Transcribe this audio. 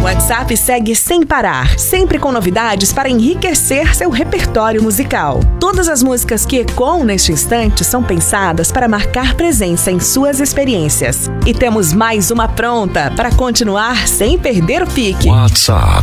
WhatsApp segue sem parar, sempre com novidades para enriquecer seu repertório musical. Todas as músicas que ecoam neste instante são pensadas para marcar presença em suas experiências. E temos mais uma pronta para continuar sem perder o pique. WhatsApp